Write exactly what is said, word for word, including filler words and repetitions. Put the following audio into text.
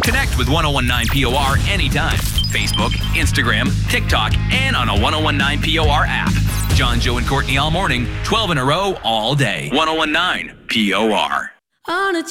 Connect with ten nineteen P O R anytime. Facebook, Instagram, TikTok, and on a ten nineteen P O R app. John, Joe, and Courtney all morning, twelve in a row all day. ten nineteen P O R. On a